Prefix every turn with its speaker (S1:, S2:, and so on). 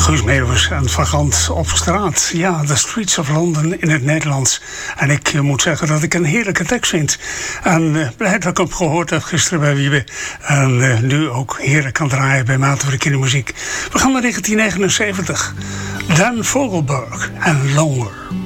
S1: Guus Meeuwis en Vagant op straat. Ja, The Streets of London in het Nederlands. En ik moet zeggen dat ik een heerlijke tekst vind. En blij dat ik hem gehoord heb gisteren bij Wiebe. En nu ook heerlijk kan draaien bij Maarten voor de Kindermuziek. We gaan naar 1979. Dan Vogelberg en Longer.